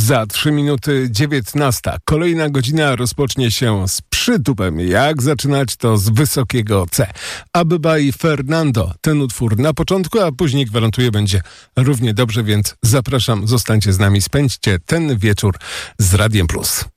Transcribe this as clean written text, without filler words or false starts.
Za 3 minuty 19. Kolejna godzina rozpocznie się z przytupem. Jak zaczynać, to z wysokiego C. Abeba i Fernando. Ten utwór na początku, a później gwarantuję będzie równie dobrze, więc zapraszam, zostańcie z nami, spędźcie ten wieczór z Radiem Plus.